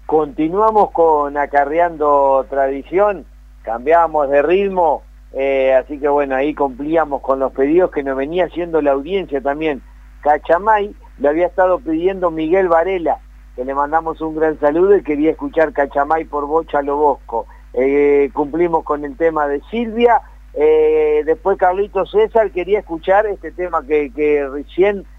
Continuamos con Acarreando Tradición, cambiamos de ritmo, así que bueno, ahí cumplíamos con los pedidos que nos venía haciendo la audiencia también. Cachamay le había estado pidiendo Miguel Varela, que le mandamos un gran saludo y quería escuchar Cachamay por Bocha Lo Bosco. Cumplimos con el tema de Silvia, después Carlito César quería escuchar este tema que recién